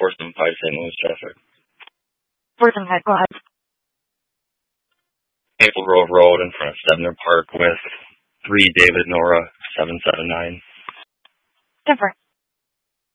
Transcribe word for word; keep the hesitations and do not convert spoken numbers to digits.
four seven five Saint Louis traffic. four seven five, go ahead. Maple Grove Road in front of Stebner Park with three David Nora seven seven nine. Different.